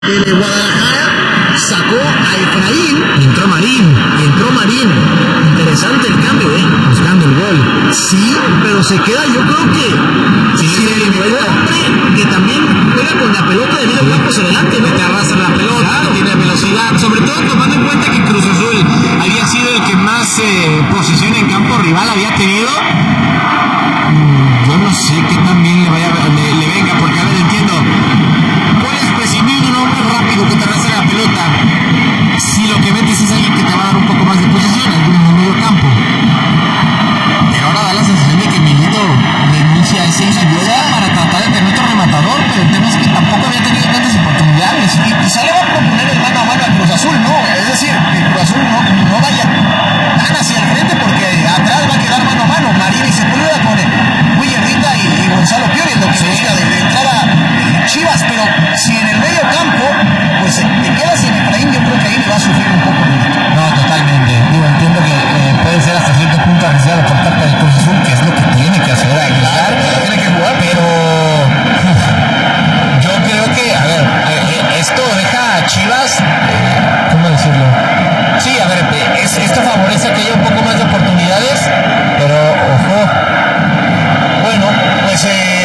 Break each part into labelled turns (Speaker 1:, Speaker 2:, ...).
Speaker 1: de Guadalajara sacó a Efraín y entró Marín. Interesante el cambio, buscando el gol. Sí, pero se queda, yo creo que si el hombre que también juega con la pelota de medio campo hacia adelante,
Speaker 2: que arrastra la pelota, claro, tiene velocidad, sobre todo tomando en cuenta que Cruz Azul había sido el que más posesión en campo rival había tenido. Yo no sé qué también le venga, porque a ver, entiendo, puedes prescindir de un hombre rápido que te arrastre la pelota si lo que metes es alguien que te va a dar un poco más de posesión, alguien en el medio campo. Pero ahora da la sensación de que Milito renuncia a esa idea para tratar de tener otro rematador, pero el tema es que tampoco había tenido tantas oportunidades y quizá le va a proponer el mano a mano al Cruz Azul, ¿no? Es decir, el Cruz Azul no vaya tan hacia el frente porque atrás va a quedar mano a mano Marín y Sepúlveda con Willerita y Gonzalo Piovi, lo que se diga de entrada Chivas, pero si en el medio campo pues te quedas sin Efraín, yo creo que ahí le va a sufrir un poco Milito.
Speaker 3: No, totalmente. Digo, entiendo que puede ser hasta cierto punto arriesgado por parte del Cruz Azul, que es lo que tiene que hacer, arriesgar, tiene que jugar, pero yo creo que, a ver, esto deja a Chivas, ¿cómo decirlo? Sí, a ver, esto favorece que haya un poco más de oportunidades, pero ojo, bueno, pues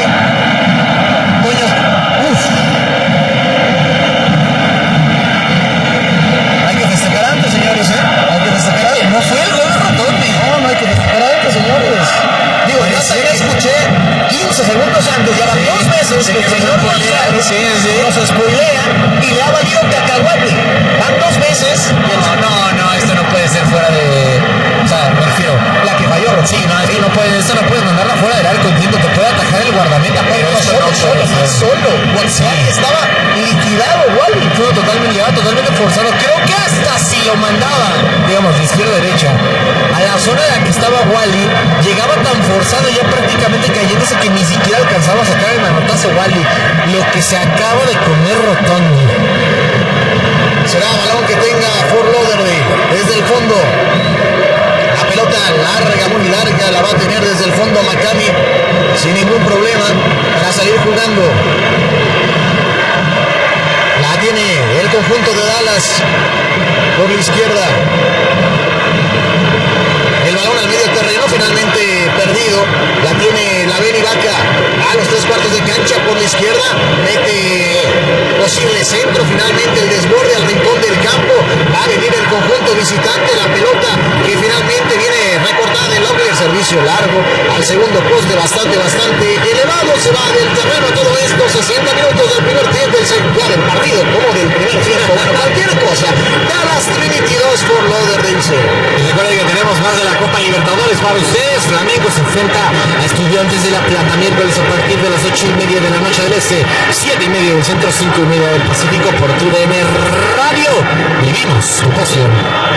Speaker 3: hay que festejar antes, señores, hay que festejar antes. No fue el gol de Rotondi, no hay que festejar antes, señores. Digo, yo también escuché 15 segundos antes, ya van 2 veces que el señor González nos spoilea y le ha valido cacahuate. Van 2 veces. No, esto no puede ser fuera de... O sea, me refiero, la que falló. Sí, no, esto no puedes mandarla fuera del arco. Entiendo que puede atajar el guardameta, pero solo. González estaba liquidado, Wally. Fue totalmente forzado. Creo que hasta si lo mandaba, digamos, de izquierda a derecha, a la zona en la que estaba Wally, llegaba tan forzado ya prácticamente cayéndose que ni siquiera alcanzaba a sacar el manotazo Wally. Lo que se acaba de comer Rotondi.
Speaker 1: Será balón que tenga Fort Lauderdale desde el fondo. La pelota larga, muy larga, la va a tener desde el fondo Maccabi sin ningún problema para salir jugando. La tiene el conjunto de Dallas por la izquierda. El balón al medio terreno, finalmente perdido. La tiene la Beni Vaca a los 3/4 de cancha por la izquierda. Mete posible centro, finalmente el desborde al rincón del campo. Va a venir el conjunto visitante. La pelota que finalmente viene recortada en el servicio largo al segundo poste, bastante elevado. Se va del terreno todo esto. 60 minutos del primer tiempo. Del partido como del primer tiempo. Bueno, cualquier cosa. Dallas Trinity 2 por Lauderdale 0.
Speaker 2: Y recuerden que tenemos más de la Copa Libertadores para ustedes. Flamengo se enfrenta a Estudiantes de La Plata miércoles a partir de las 8:30 de la noche del este, 7:30 del centro, 5:30 del Pacífico por TUDN Radio. Vivimos su pasión.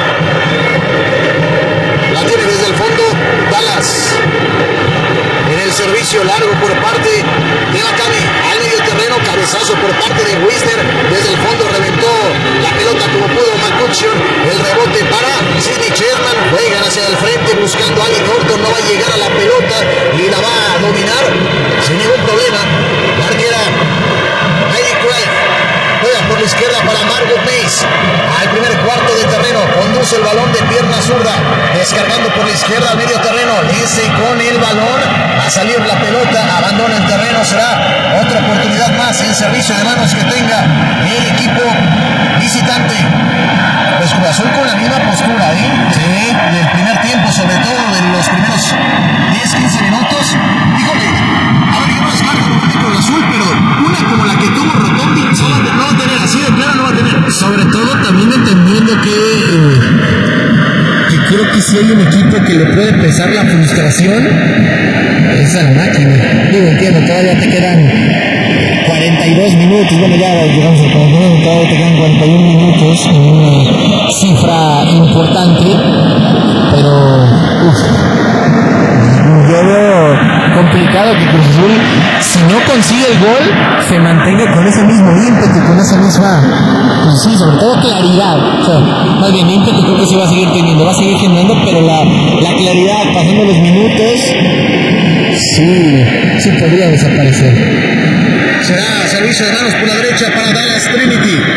Speaker 1: La tiene desde el fondo Dallas. En el servicio largo por parte de Maccabi al medio terreno, cabezazo por parte de Wisner. Desde el fondo reventó la pelota como pudo McCutcheon. El rebote para Sidney Sherman. Juegan hacia el frente buscando a Ali Thornton. No va a llegar a la pelota y la va a dominar sin ningún problema. La arquera Heidi Craig juega por la izquierda para Margot Mays. Al primer cuarto de terreno conduce el balón de pierna zurda, descargando por la izquierda al medio terreno. Ese con el balón a salir la pelota, abandona el terreno. Será otra oportunidad más en servicio de manos que tenga el equipo visitante. Pues Cruz Azul con la misma postura, sí, del primer tiempo, sobre todo de los primeros 10-15 minutos. Híjole, a ver, yo no descargo el Cruz Azul, pero una como la que tuvo Rotondi no va a tener, así de plano no va a tener.
Speaker 3: Sobre todo también entendiendo que creo que si hay un equipo que le puede pesar la frustración, es a la máquina. Digo, entiendo, todavía te quedan 42 minutos, bueno, ya llegamos al 49, todavía te quedan 41 minutos, una cifra importante, pero yo veo complicado que Cruz Azul, si no consigue el gol, se mantenga con ese mismo ímpetu, con esa misma, pues sí, sobre todo claridad. O sea, más bien ímpetu creo que sí va a seguir teniendo, va a seguir generando, pero la claridad, pasando los minutos, sí podría desaparecer.
Speaker 1: Será servicio de manos por la derecha para Dallas Trinity.